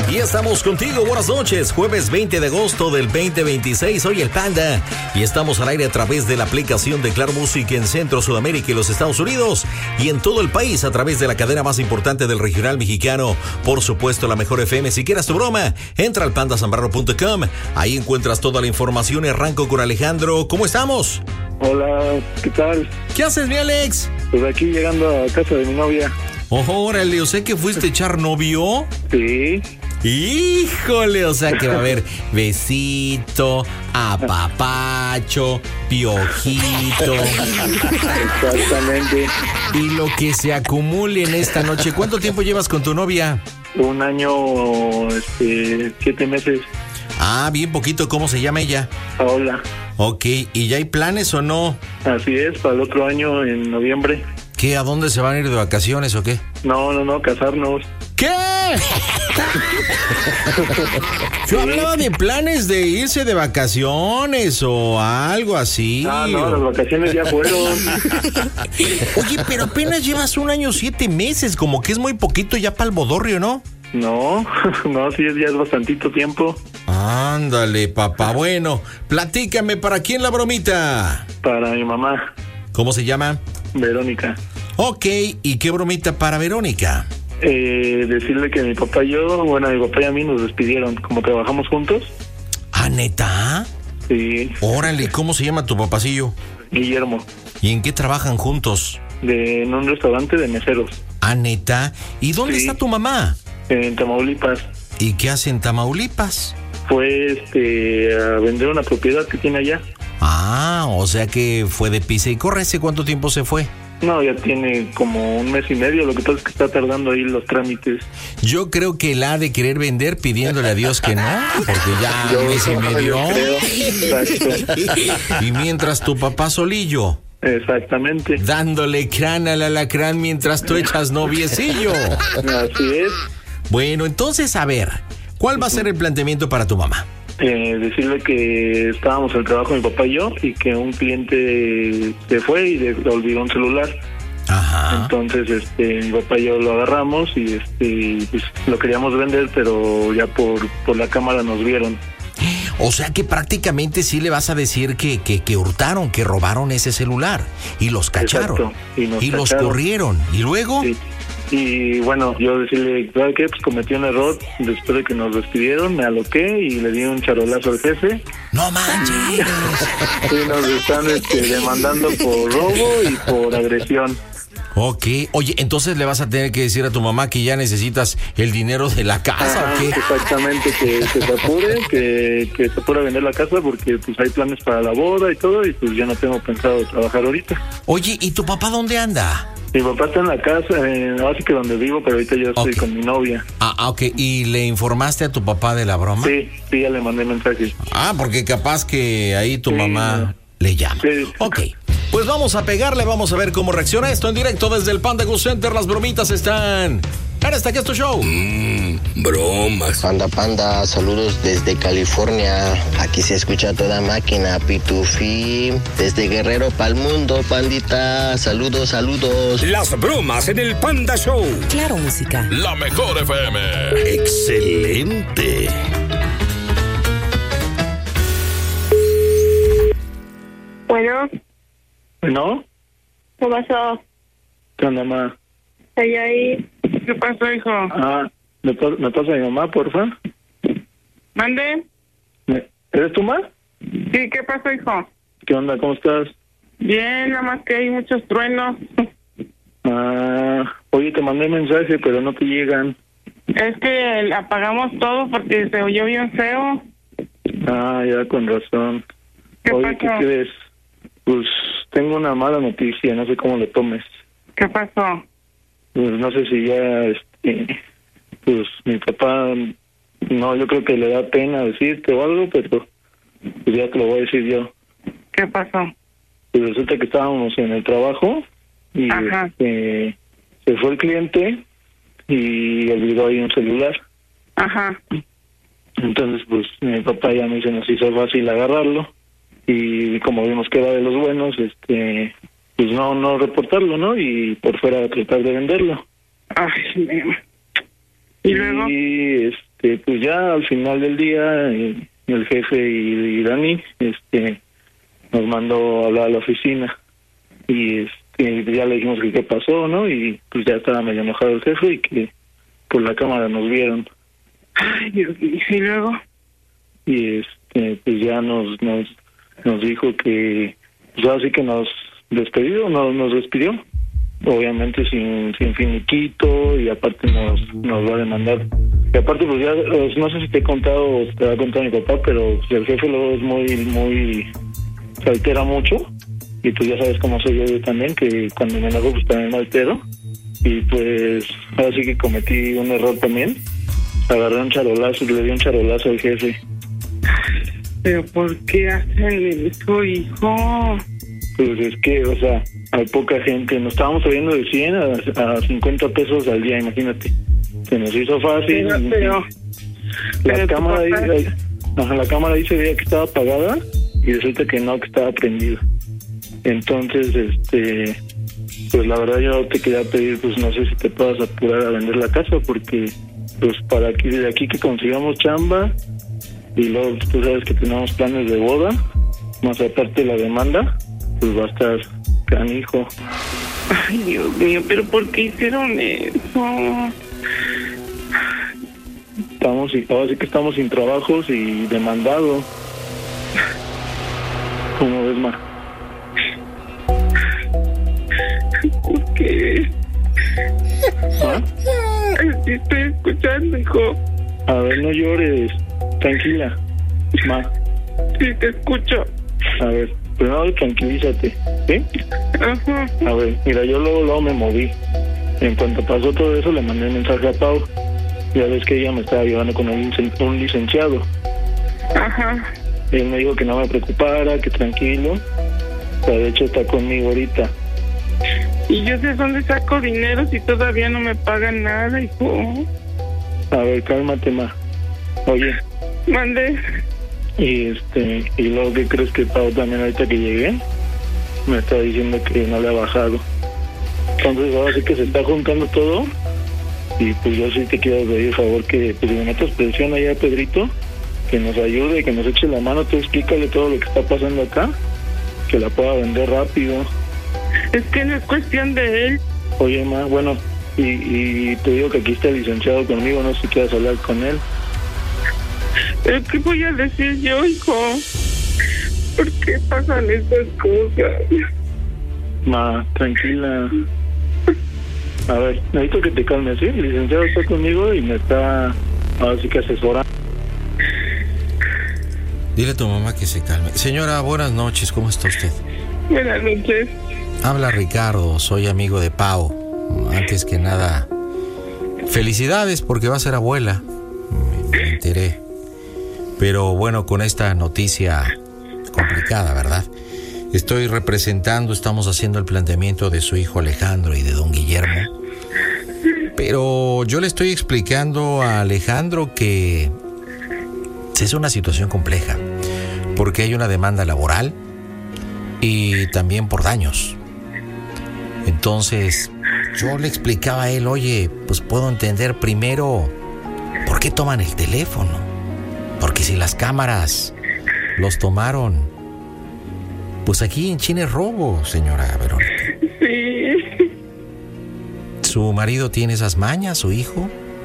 Y estamos contigo, buenas noches, jueves 20 de agosto del 2026, soy el Panda y estamos al aire a través de la aplicación de Claro Music en Centro, Sudamérica y los Estados Unidos y en todo el país a través de la cadena más importante del regional mexicano, por supuesto la Mejor FM. Si quieres tu broma, entra al pandasambrano.com, ahí encuentras toda la información y arranco con Alejandro. ¿Cómo estamos? Hola, ¿qué tal? ¿Qué haces, mi Alex? Pues aquí llegando a casa de mi novia. Órale, o sea que fuiste a echar novio. Sí. Híjole, o sea que va a haber besito, apapacho, piojito. Exactamente. Y lo que se acumule en esta noche. ¿Cuánto tiempo llevas con tu novia? 1 año, 7 meses. Ah, bien poquito. ¿Cómo se llama ella? Paola. Ok, ¿y ya hay planes o no? Así es, para el otro año, en noviembre. ¿Qué? ¿A dónde se van a ir de vacaciones o qué? No, casarnos. ¿Qué? Yo hablaba de planes de irse de vacaciones o algo así. Ah, no, las vacaciones ya fueron. Oye, pero apenas llevas 1 año 7 meses, como que es muy poquito ya para el bodorrio, ¿no? No, sí, ya es bastantito tiempo. Ándale, papá. Bueno, platícame, ¿para quién la bromita? Para mi mamá. ¿Cómo se llama? Verónica. Ok, ¿y qué bromita para Verónica? Decirle que mi papá y yo, mi papá y a mí nos despidieron, como trabajamos juntos. ¿Ah, neta? Sí. Órale, ¿cómo se llama tu papacillo? Guillermo. ¿Y en qué trabajan juntos? En un restaurante de meseros. ¿Ah, neta? ¿Y dónde está tu mamá? En Tamaulipas. ¿Y qué hace en Tamaulipas? Fue a vender una propiedad que tiene allá. Ah, o sea que fue de pisa y corre. ¿Hace cuánto tiempo se fue? No, ya tiene como 1 mes y medio. Lo que pasa es que está tardando ahí los trámites. Yo creo que la ha de querer vender pidiéndole a Dios que no, porque ya 1 mes y medio. Exacto. Y mientras tu papá solillo. Exactamente. Dándole crán al alacrán mientras tú echas noviecillo. Así es. Bueno, entonces, a ver, ¿cuál va a ser el planteamiento para tu mamá? Decirle que estábamos en el trabajo mi papá y yo y que un cliente se fue y le olvidó un celular. Ajá. Entonces, mi papá y yo lo agarramos y pues, lo queríamos vender, pero ya por la cámara nos vieron. O sea que prácticamente sí le vas a decir que hurtaron, que robaron ese celular y los cacharon. Exacto. Y los corrieron. ¿Y luego? Sí. Y bueno, yo decirle, ¿sabes qué? Pues cometí un error. Después de que nos despidieron, me aloqué y le di un charolazo al jefe. ¡No manches! Y nos están demandando por robo y por agresión. Ok. Oye, entonces le vas a tener que decir a tu mamá que ya necesitas el dinero de la casa, ¿o qué? Exactamente, que se apure, que se apure a vender la casa porque pues hay planes para la boda y todo y pues ya no tengo pensado trabajar ahorita. Oye, ¿y tu papá dónde anda? Mi papá está en la casa, así que donde vivo, pero ahorita yo estoy con mi novia. Ah, ok. ¿Y le informaste a tu papá de la broma? Sí, ya le mandé mensaje. Ah, porque capaz que ahí tu mamá le llama. Sí. Ok. Pues vamos a pegarle, vamos a ver cómo reacciona esto en directo desde el Panda Go Center. Las bromitas están en este que es tu show. Bromas. Panda, saludos desde California. Aquí se escucha toda máquina, Pitufí. Desde Guerrero pa'l mundo, pandita. Saludos. Las bromas en el Panda Show. Claro, música. La Mejor FM. Excelente. Bueno, ¿No? ¿qué pasó? ¿Qué onda, mamá? Estoy ahí. ¿Qué pasó, hijo? ¿Me pasa a mi mamá, porfa? ¿Mande? ¿Eres tu mamá? Sí, ¿qué pasó, hijo? ¿Qué onda? ¿Cómo estás? Bien, nada más que hay muchos truenos. Oye, te mandé mensaje, pero no te llegan. Es que apagamos todo porque se oyó bien feo. Ya, con razón. ¿Qué Oye, pasó? ¿qué crees? Pues tengo una mala noticia, no sé cómo lo tomes. ¿Qué pasó? Pues no sé si ya, pues mi papá, no, yo creo que le da pena decirte o algo, pero pues ya te lo voy a decir yo. ¿Qué pasó? Pues resulta que estábamos en el trabajo y Ajá. se fue el cliente y olvidó ahí un celular. Ajá. Entonces, pues mi papá ya me se nos hizo fácil agarrarlo y como vimos que era de los buenos, pues no reportarlo, ¿no? Y por fuera tratar de venderlo. Ay, ¿y luego? Y pues ya al final del día el jefe y Dani nos mandó a hablar a la oficina y ya le dijimos que qué pasó, ¿no? Y pues ya estaba medio enojado el jefe y que por la cámara nos vieron. Ay, Dios mío, y luego. Y pues ya nos dijo que pues así que nos despidió, obviamente sin finiquito, y aparte nos va a demandar. Y aparte pues ya no sé si te he contado o te ha contado mi papá, pero pues, el jefe luego es muy se altera mucho, y pues ya sabes cómo soy yo también, que cuando me enojo pues también me altero, y pues ahora sí que cometí un error también. Agarré un charolazo, le di un charolazo al jefe. ¿Pero por qué hacen eso, hijo? Pues es que, o sea, hay poca gente. Nos estábamos subiendo de 100 a 50 pesos al día, imagínate. Se nos hizo fácil. La cámara ahí se veía que estaba apagada y resulta que no, que estaba prendida. Entonces, pues la verdad yo te quería pedir, pues no sé si te puedas apurar a vender la casa, porque pues para aquí, de aquí que consigamos chamba, y luego tú sabes que tenemos planes de boda, más aparte de la demanda, pues va a estar canijo. Ay, Dios mío, pero ¿por qué hicieron eso? Ahora sí que estamos sin trabajos y demandado. ¿Cómo ves, ma? ¿Por qué? ¿Ah? Sí, estoy escuchando, hijo. A ver, no llores. Tranquila, ma. Sí, te escucho. A ver, primero tranquilízate, ¿sí? Ajá. A ver, mira, yo luego me moví. En cuanto pasó todo eso, le mandé un mensaje a Pau. Ya ves que ella me estaba llevando con un licenciado. Ajá. Él me dijo que no me preocupara, que tranquilo. O sea, de hecho está conmigo ahorita. ¿Y yo de dónde saco dinero si todavía no me pagan nada, hijo? A ver, cálmate, ma. Oye. Mande. Y luego, ¿qué crees? Que Pau también ahorita que llegué me está diciendo que no le ha bajado. Entonces ahora sí que se está juntando todo, y pues yo sí te quiero pedir favor que pues le metas presión allá a Pedrito, que nos ayude, que nos eche la mano. Tú explícale todo lo que está pasando acá, que la pueda vender rápido. Es que no es cuestión de él. Oye, ma, bueno, y te digo que aquí está el licenciado conmigo, no sé si quieres hablar con él. ¿Pero qué voy a decir yo, hijo? ¿Por qué pasan estas cosas? Ma, tranquila. A ver, necesito que te calmes, ¿sí? El licenciado está conmigo y me está ahora sí que asesorando. Dile a tu mamá que se calme. Señora, buenas noches, ¿cómo está usted? Buenas noches. Habla Ricardo, soy amigo de Pau. Antes que nada, felicidades porque va a ser abuela. Me enteré. Pero bueno, con esta noticia complicada, ¿verdad? Estoy representando, estamos haciendo el planteamiento de su hijo Alejandro y de don Guillermo. Pero yo le estoy explicando a Alejandro que es una situación compleja, porque hay una demanda laboral y también por daños. Entonces, yo le explicaba a él, oye, pues puedo entender primero por qué toman el teléfono. Porque si las cámaras los tomaron, pues aquí en China es robo, señora Verónica. Sí. ¿Su marido tiene esas mañas, su hijo?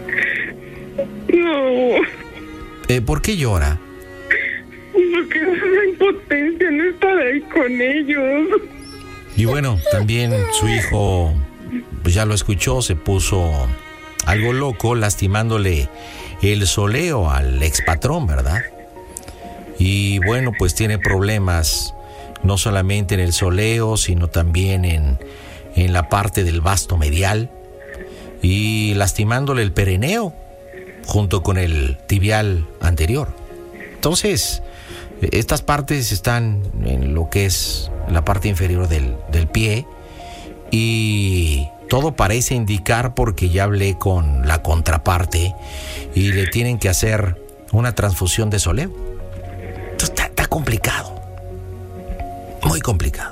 No. ¿Por qué llora? Porque es una impotencia no estar ahí con ellos. Y bueno, también su hijo, pues ya lo escuchó, se puso algo loco, lastimándole el soleo al expatrón, ¿verdad? Y bueno, pues tiene problemas no solamente en el soleo, sino también en la parte del vasto medial, y lastimándole el pereneo junto con el tibial anterior. Entonces, estas partes están en lo que es la parte inferior del pie, y todo parece indicar, porque ya hablé con la contraparte y le tienen que hacer una transfusión de soleo. Entonces está complicado, muy complicado.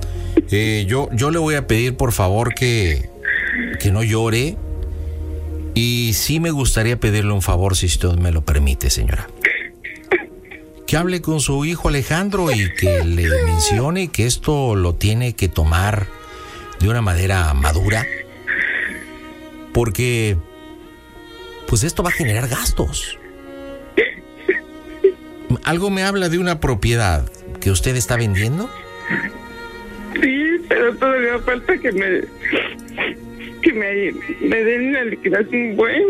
Yo le voy a pedir por favor que no llore Y sí me gustaría pedirle un favor, si usted me lo permite, señora. Que hable con su hijo Alejandro y que le mencione que esto lo tiene que tomar de una manera madura. Porque, pues esto va a generar gastos. Algo me habla de una propiedad que usted está vendiendo. Sí, pero todavía falta que me den la liquidación buena.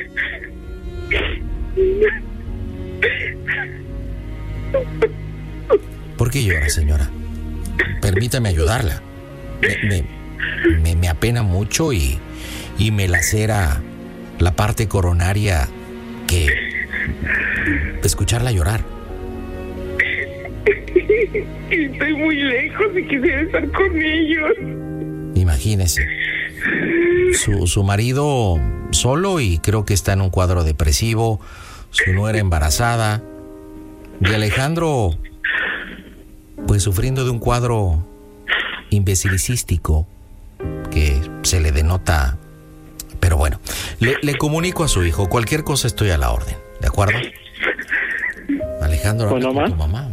¿Por qué llora, señora? Permítame ayudarla. Me apena mucho y me lacera la parte coronaria que escucharla llorar. Estoy muy lejos y quisiera estar con ellos. Imagínese. Su marido solo y creo que está en un cuadro depresivo. Su nuera embarazada. Y Alejandro, pues sufriendo de un cuadro imbecilicístico que se le denota. Pero bueno, le comunico a su hijo. Cualquier cosa estoy a la orden. ¿De acuerdo? Alejandro, habla con tu mamá.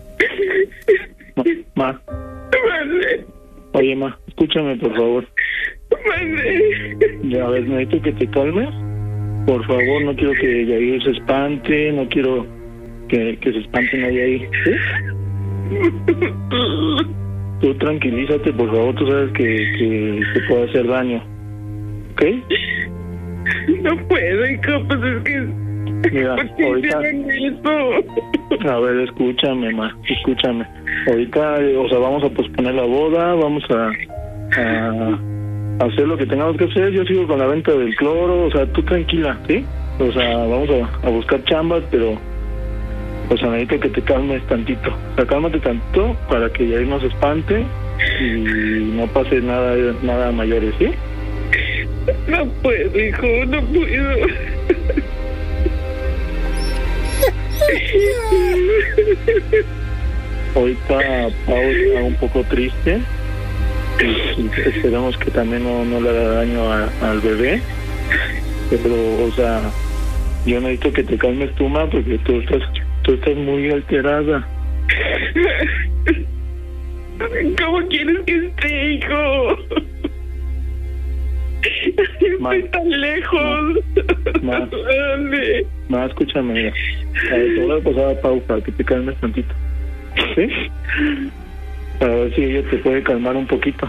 Ma. Oye, ma, escúchame, por favor. Ya, a ver, necesito que te calmes. Por favor, no quiero que Yair se espante. No quiero que se espante nadie ahí. ¿Sí? Tú tranquilízate, por favor. Tú sabes que te puede hacer daño. ¿Ok? No puedo, hijo, pues es que... Mira, ahorita... A ver, escúchame, ma, escúchame. Ahorita, o sea, vamos a posponer la boda, vamos a hacer lo que tengamos que hacer. Yo sigo con la venta del cloro, o sea, tú tranquila, ¿sí? O sea, vamos a buscar chambas, pero... O sea, necesito que te calmes tantito. O sea, cálmate tantito para que Yair no se espante y no pase nada mayores, ¿sí? No puedo, hijo, no puedo. Ahorita Pau está un poco triste y esperamos que también no le haga daño al bebé, pero, o sea, yo necesito que te calmes tú, ma, porque tú estás muy alterada. ¿Cómo quieres que esté, hijo? Estoy tan lejos. Ma, escúchame, mira. Te voy a pasar a Pau para que te calmes tantito. ¿Sí? Para ver si ella te puede calmar un poquito.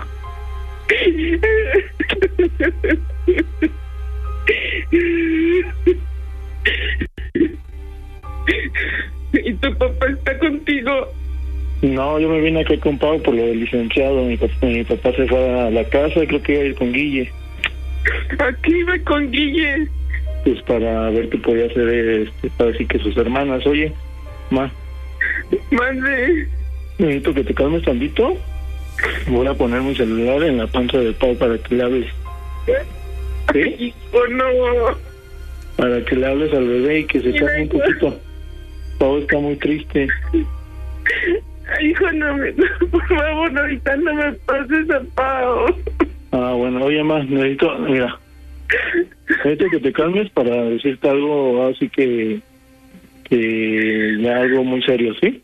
¿Y tu papá está contigo? No, yo me vine aquí con Pau por lo del licenciado. Mi papá se fue a la casa, creo que iba a ir con Guille. Aquí iba con Guille. Pues para ver qué podía hacer, para decir que sus hermanas. Oye, ma. Mande. Necesito que te calmes tantito. Voy a poner mi celular en la panza de Pau para que le hables. ¿Sí? ¿O no? Para que le hables al bebé y que se calme un poquito. Pau está muy triste. Hijo, por favor, ahorita no me pases a Pau. Ah, bueno, oye, ma, necesito que te calmes para decirte algo así que ya algo muy serio, ¿sí?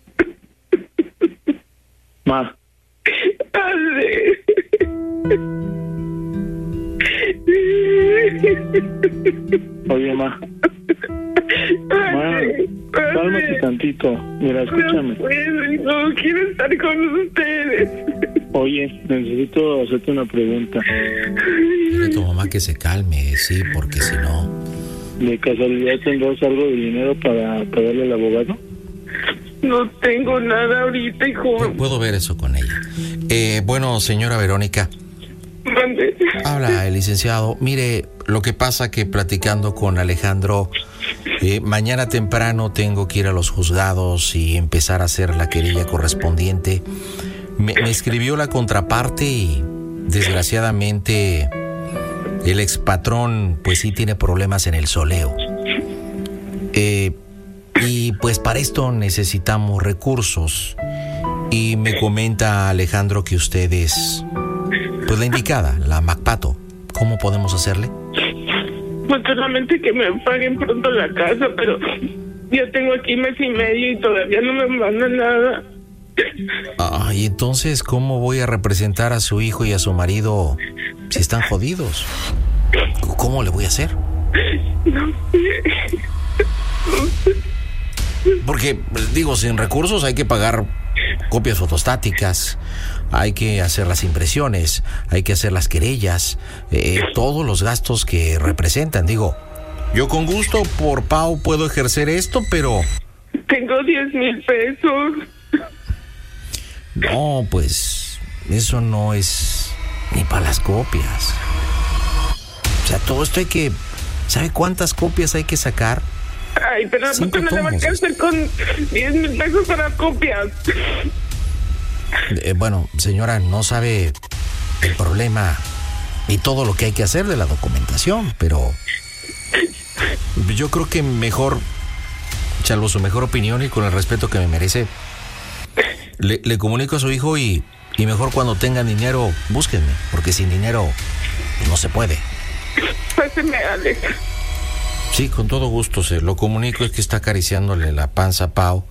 Ma. Padre. Oye, ma. Cálmate tantito. Mira, escúchame. No quiero estar con ustedes. Oye, necesito hacerte una pregunta. Dile a tu mamá que se calme, sí, porque si no... ¿De casualidad tendrás algo de dinero para pagarle al abogado? No tengo nada ahorita, hijo. Puedo ver eso con ella. Bueno, señora Verónica. Mande. Habla el licenciado. Mire, lo que pasa que platicando con Alejandro, mañana temprano tengo que ir a los juzgados y empezar a hacer la querella correspondiente. Me escribió la contraparte y desgraciadamente el expatrón pues sí tiene problemas en el soleo. Y pues para esto necesitamos recursos. Y me comenta Alejandro que usted es pues la indicada, la Macpato. ¿Cómo podemos hacerle? Pues solamente que me paguen pronto la casa, pero ya tengo aquí mes y medio y todavía no me mandan nada. Y entonces, ¿cómo voy a representar a su hijo y a su marido si están jodidos? ¿Cómo le voy a hacer? No sé. Porque, digo, sin recursos hay que pagar copias fotostáticas, hay que hacer las impresiones, hay que hacer las querellas, todos los gastos que representan. Digo, yo con gusto por Pau puedo ejercer esto, pero... Tengo 10,000 pesos. No, pues eso no es ni para las copias. O sea, todo esto hay que... ¿Sabe cuántas copias hay que sacar? Ay, pero ¿por qué no le va a alcanzar con 10,000 pesos para copias? Bueno, señora, no sabe el problema y todo lo que hay que hacer de la documentación, pero yo creo que mejor, salvo su mejor opinión y con el respeto que me merece, le comunico a su hijo y mejor cuando tengan dinero, búsquenme, porque sin dinero no se puede. Páseme, Alex. Sí, con todo gusto se lo comunico, es que está acariciándole la panza a Pau.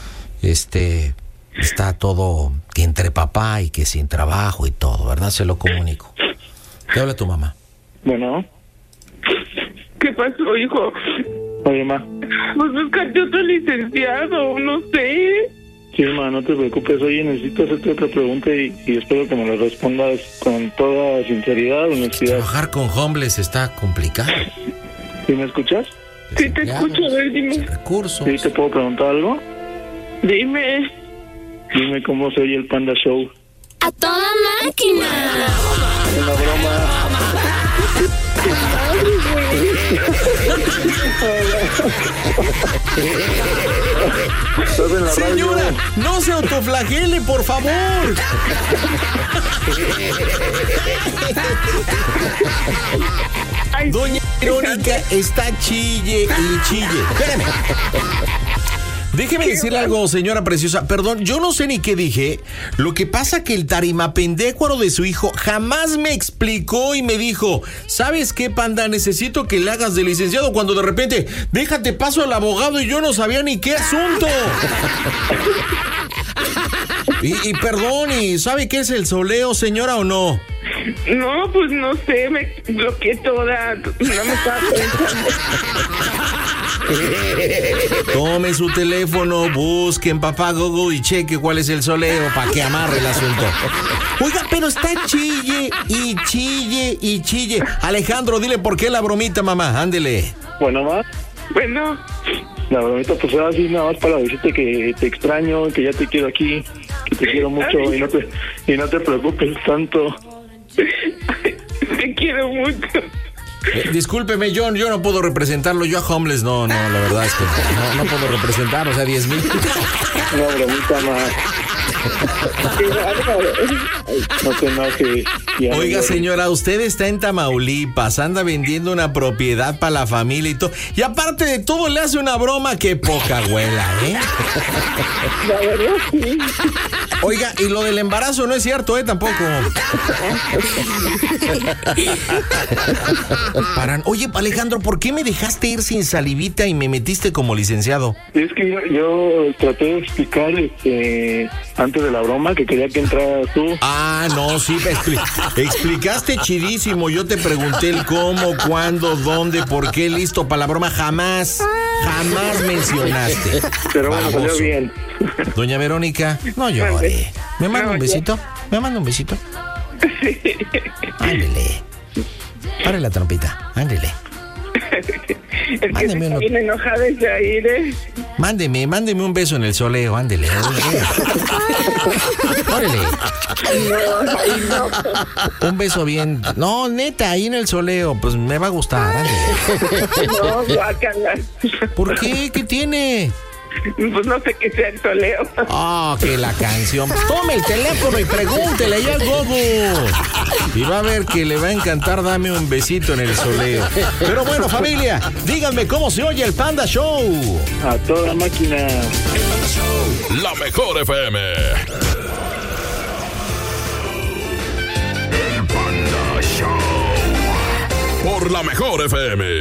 Está todo que entre papá y que sin trabajo y todo, ¿verdad? Se lo comunico. ¿Qué habla tu mamá? Bueno. ¿Qué pasó, hijo? Oye, ma. Pues buscarte otro licenciado, no sé. Sí, ma, no te preocupes. Oye, necesito hacerte otra pregunta y espero que me la respondas con toda sinceridad, honestidad. Trabajar con homeless está complicado. ¿Sí me escuchas? Sí, te escucho, a ver, dime. Recursos. ¿Sí te puedo preguntar algo? Dime. Dime cómo se oye el Panda Show. ¡A toda máquina! Una broma. ¿Estás en la Señora, radio? no se autoflagele, por favor. Doña Verónica está chille y chille. Espérame. Déjeme decirle algo, señora preciosa. Perdón, yo no sé ni qué dije. Lo que pasa que el tarimapendécuaro de su hijo jamás me explicó y me dijo: ¿sabes qué, Panda? Necesito que le hagas de licenciado, cuando de repente, déjate paso al abogado, y yo no sabía ni qué asunto. Y perdón, ¿y sabe qué es el soleo, señora, o no? No, pues no sé, me bloqueé toda. No me estaba pensando. Tome su teléfono, busque en papá Google y cheque cuál es el soleo para que amarre el asunto. Oiga, pero está chille y chille y chille. Alejandro, dile por qué la bromita, mamá, ándele. Bueno, ma. Bueno. La bromita pues era así nada más para decirte que te extraño, que ya te quiero aquí, que te quiero mucho y no te preocupes tanto. Te quiero mucho. Discúlpeme, yo no puedo representarlo. Yo a homeless no, la verdad es que no puedo representar, o sea, 10,000. Una bromita más. No te enojes. Oiga, señora, usted está en Tamaulipas, anda vendiendo una propiedad para la familia y todo, y aparte de todo le hace una broma que poca abuela, ¿eh? La verdad, sí. Oiga, y lo del embarazo no es cierto, tampoco. Oye, Alejandro, ¿por qué me dejaste ir sin salivita y me metiste como licenciado? Es que yo traté de explicar antes de la broma que quería que entraras tú. Ah, no, sí, explicaste chidísimo. Yo te pregunté el cómo, cuándo, dónde, por qué, listo para la broma. Jamás mencionaste. Pero bueno, salió bien. Doña Verónica, no llore. ¿Me manda un besito? ¿Me manda un besito? Sí. Ándele. Pare la trompita, ándele. Es que está bien enojada ese aire. Mándeme un beso en el soleo, ándele. Órale. No. Un beso bien. No, neta, ahí en el soleo, pues me va a gustar, ándele. No, guácala. ¿Por qué? ¿Qué tiene? Pues no sé qué sea el soleo. Que la canción. Tome el teléfono y pregúntele ahí al Gogo. Y va a ver que le va a encantar. Dame un besito en el soleo. Pero bueno, familia, díganme cómo se oye el Panda Show. A toda máquina. La mejor FM. El Panda Show. Por la mejor FM.